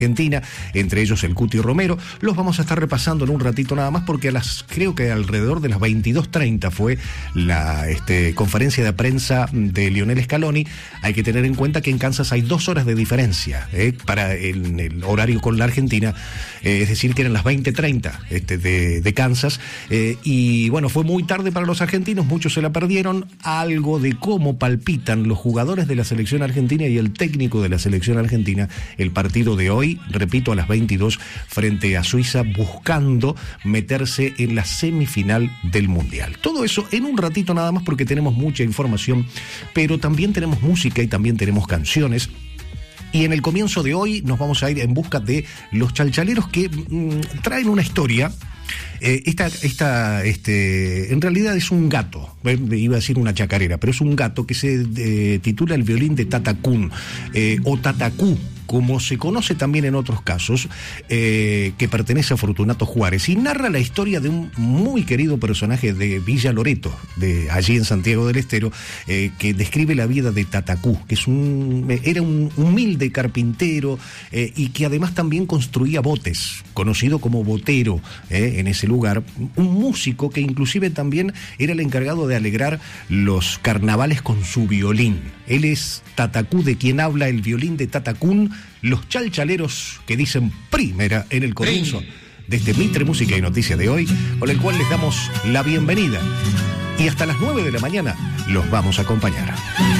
Argentina, entre ellos el Cuti Romero. Los vamos a estar repasando en un ratito nada más, porque creo que alrededor de las 22:30 fue la conferencia de prensa de Lionel Scaloni. Hay que tener en cuenta que en Kansas hay 2 horas de diferencia para el horario con la Argentina, es decir, que eran las 20:30 de Kansas, y bueno, fue muy tarde para los argentinos, muchos se la perdieron. Algo de cómo palpitan los jugadores de la selección argentina y el técnico de la selección argentina el partido de hoy, repito, a las 22 frente a Suiza, buscando meterse en la semifinal del Mundial. Todo eso en un ratito nada más, porque tenemos mucha información, pero también tenemos música y también tenemos canciones. Y en el comienzo de hoy nos vamos a ir en busca de los chalchaleros que traen una historia. En realidad es un gato, iba a decir una chacarera, pero es un gato que se titula El violín de Tatacún, o Tatacú, como se conoce también en otros casos, que pertenece a Fortunato Juárez, y narra la historia de un muy querido personaje de Villa Loreto, de allí en Santiago del Estero, que describe la vida de Tatacú, que era un humilde carpintero, y que además también construía botes, conocido como botero en ese lugar, un músico que inclusive también era el encargado de alegrar los carnavales con su violín. Él es Tatacú, de quien habla El violín de Tatacún, los chalchaleros que dicen primera en el comienzo de este Mitre Música y Noticia de hoy, con el cual les damos la bienvenida. Y hasta las 9 de la mañana los vamos a acompañar.